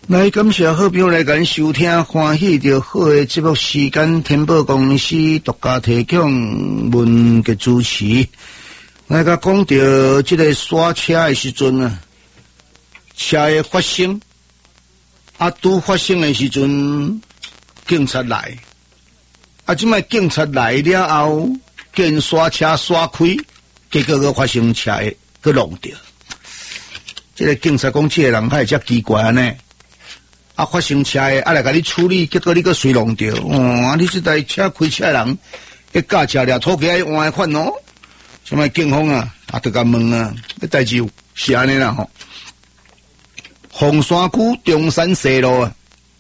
来感谢好朋友来甲收听，欢喜着好诶节目时间，天宝公司独家提供，文嘅主持。来甲讲到即个刷车诶时阵啊，车诶发生，拄发生诶时阵，警察来，即摆警察来了后，见刷车刷开，结果个发生车诶个弄掉。即个警察讲，即个人还会遮奇怪呢？发生车诶，来甲你处理，结果你个随弄掉。你这台车开车人，一驾车了土鸡换款哦。什么警方啊，就甲问啊，这代志是安尼啦吼。凤山区中山西路啊，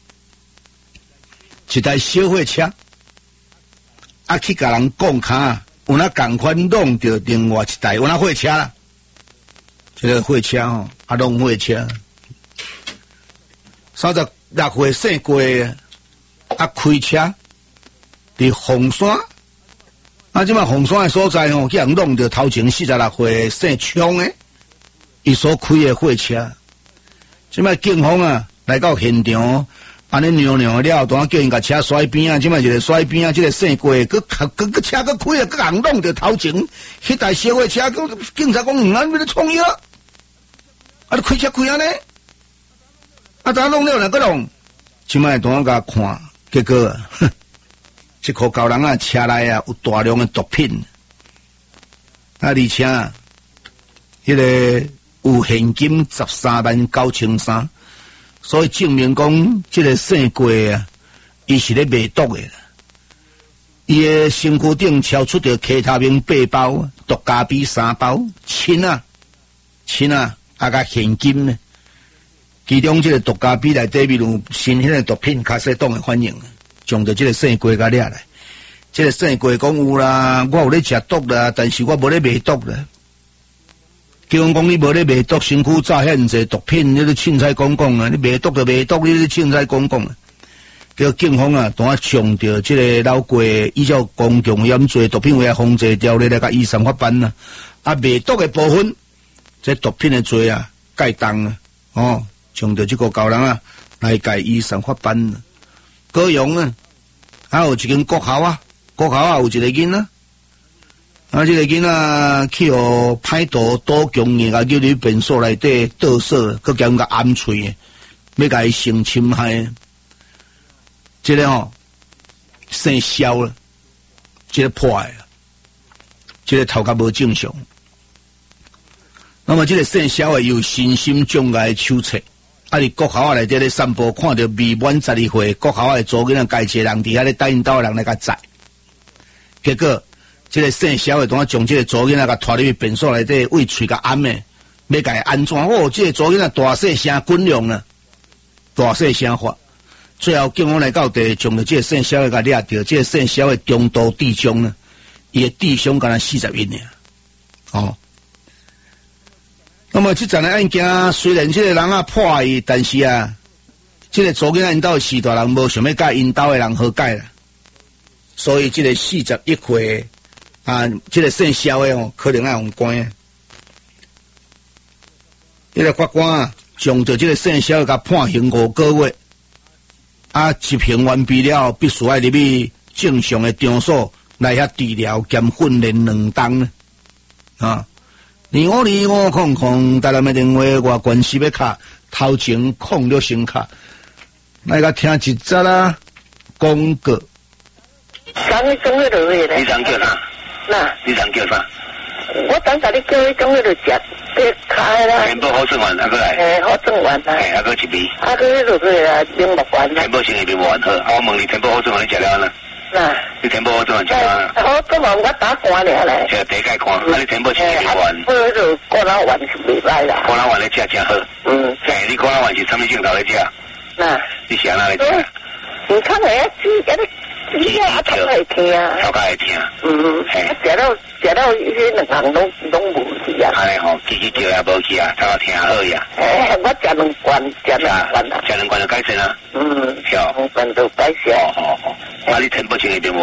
一台小货车，去甲人讲卡，有那共款弄掉另外一台，有那货车啦。这个货车吼，弄货车。36岁姓郭开车伫凤山，即摆凤山诶所在吼，去人弄着头前46岁姓昌诶，伊所开诶货车。即摆警方啊来到现场，安尼尿尿了，当叫因甲车甩边啊，即摆一个甩边啊，即个姓郭个车个开啊，个人弄着头前，迄台小货车，警察讲安要创意啊，你开车开安尼？咋弄了两个弄？即摆当甲看，结果即个高人啊，车内啊有大量的毒品，而且迄个有现金139300，所以证明讲即个姓郭啊，伊是咧卖毒的。伊的身躯顶超出着K他命8包，毒咖啡3包，钱啊，甲现金呢。其中这个毒咖啡内底面有新鲜的毒品，卡西党的反应，将着这个姓郭甲掠来。这个姓郭讲有啦，我有咧食毒啦，但是我无咧卖毒啦。警方讲你无咧卖毒，身躯诈现济毒品，你咧凊彩讲啊！你卖毒就卖毒，你咧凊彩讲啊！叫警方啊，当上着这个老郭依照公共严罪毒品危害防治条例来甲依审法办啊！卖毒的部分，这毒品的罪啊，盖重啊！将着这个高人啊来改依审法办，高雄啊，还有一间国校啊，有一个囡仔，这个囡仔去互歹徒多强硬啊，叫你便所内底倒锁，佮叫人家按喙，要甲伊性侵害。这个生肖了，这个破坏了，这个头壳无正常。那么这个生肖的有身心障碍手册。伫国校内底咧散步，看到未满12岁国校的组囡仔，家一个人伫遐咧等因兜人来甲载，结果这个姓肖的当将这个组囡仔甲拖入去便所内底，为喙甲按诶，要甲伊安怎？这个组囡仔大细声滚量了，大细声发，最后警方来到地，将着这个姓肖的甲掠着，这个姓肖的中度智障呢，伊的智商敢若41尔，那么这桩的案件，虽然这个人破伊，但是这个组囡仔因兜4大人无想要甲因兜的人和解啦，所以这个41岁这个姓肖的可能要用关。这个法官将着这个姓肖的甲判刑5个月，执行完毕了，必须要入去正常的场所来遐治疗兼训练2冬2525空空，台南的电话外关系要卡，头前控了先卡，来甲听一则啦广告。 讲种迄落去咧。 你想叫啥？你想叫啥？ 我等下你叫迄种迄落食，这开啦。 全部好吃完，过来。 好吃完啦。 过一味。 过迄落去啦，冰木丸啦。 全部先去冰木丸好，我问你，全部好吃完你食了呢？你全部好吃完食了？ 好吃完我打寒尔咧。 食第解看，你全部先去冰木丸。 迄落果然丸是袂歹啦。 果然丸咧食真好。你果然丸是啥物镜头咧食？你是安那咧食？ 你看下煮你头壳会疼啊！ 头壳会疼。 食了迄2项拢无去啊！ 安尼吼，叽叽叫也无去啊，头壳疼好呀。 我食2罐，食2罐啊！ 食2罐就改善啊。 2罐就改善。 你全部先去冰